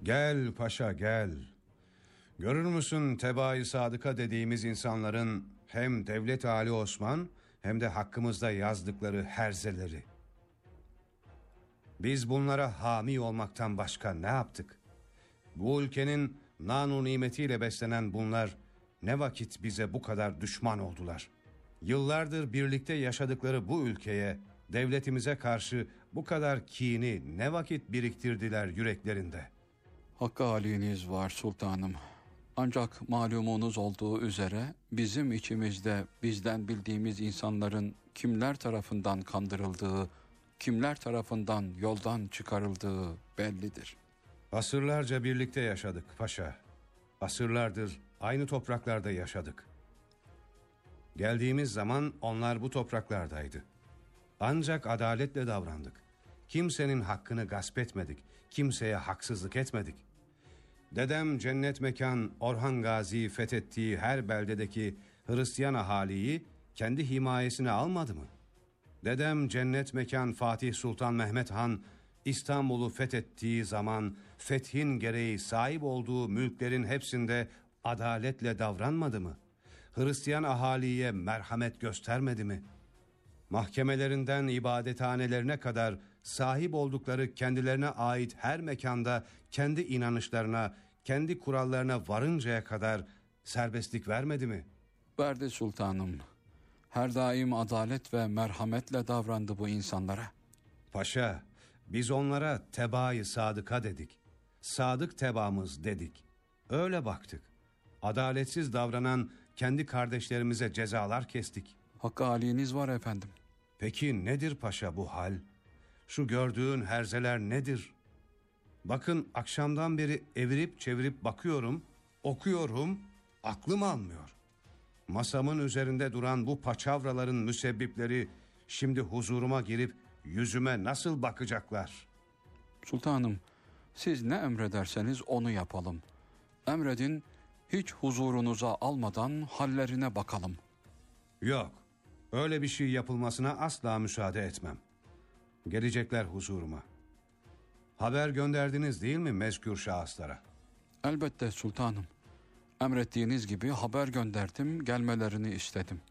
Gel paşa gel. Görür müsün tebaa-i sadıka dediğimiz insanların hem Devlet Ali Osman hem de hakkımızda yazdıkları herzeleri. Biz bunlara hami olmaktan başka ne yaptık? Bu ülkenin nanu nimetiyle beslenen bunlar ne vakit bize bu kadar düşman oldular? Yıllardır birlikte yaşadıkları bu ülkeye, devletimize karşı bu kadar kini ne vakit biriktirdiler yüreklerinde? Hakkı haliniz var sultanım. Ancak malumunuz olduğu üzere bizim içimizde bizden bildiğimiz insanların kimler tarafından kandırıldığı, kimler tarafından yoldan çıkarıldığı bellidir. Asırlarca birlikte yaşadık paşa. Asırlardır aynı topraklarda yaşadık. Geldiğimiz zaman onlar bu topraklardaydı. Ancak adaletle davrandık. Kimsenin hakkını gasp etmedik. Kimseye haksızlık etmedik. Dedem cennet mekan Orhan Gazi fethettiği her beldedeki Hristiyan ahaliyi kendi himayesine almadı mı? Dedem cennet mekan Fatih Sultan Mehmet Han İstanbul'u fethettiği zaman fethin gereği sahip olduğu mülklerin hepsinde adaletle davranmadı mı? Hristiyan ahaliye merhamet göstermedi mi? Mahkemelerinden ibadethanelerine kadar sahip oldukları kendilerine ait her mekanda kendi inanışlarına, kendi kurallarına varıncaya kadar serbestlik vermedi mi? Verdi sultanım. Her daim adalet ve merhametle davrandı bu insanlara. Paşa, biz onlara tebaa-i sadıka dedik. Sadık tebaamız dedik. Öyle baktık. Adaletsiz davranan kendi kardeşlerimize cezalar kestik. Hakkı haliniz var efendim. Peki nedir paşa bu hal? Şu gördüğün herzeler nedir? Bakın akşamdan beri evirip çevirip bakıyorum, okuyorum, aklım almıyor. Masamın üzerinde duran bu paçavraların müsebbipleri şimdi huzuruma girip yüzüme nasıl bakacaklar? Sultanım, siz ne emrederseniz onu yapalım. Emredin, hiç huzurunuza almadan hallerine bakalım. Yok, öyle bir şey yapılmasına asla müsaade etmem. Gelecekler huzuruma. Haber gönderdiniz değil mi mezkür şahıslara? Elbette sultanım. Emrettiğiniz gibi haber gönderdim, gelmelerini istedim.